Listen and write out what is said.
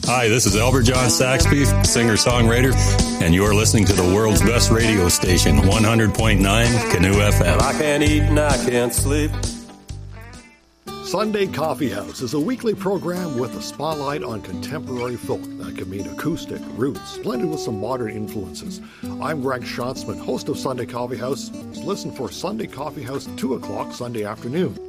Hi, this is Albert John Saxby, singer-songwriter, and you're listening to the world's best radio station, 100.9 Canoe FM. I can't eat and I can't sleep. Sunday Coffee House is a weekly program with a spotlight on contemporary folk that can mean acoustic, roots, blended with some modern influences. I'm Greg Schatzman, host of Sunday Coffee House. Listen for Sunday Coffee House 2 o'clock Sunday afternoon.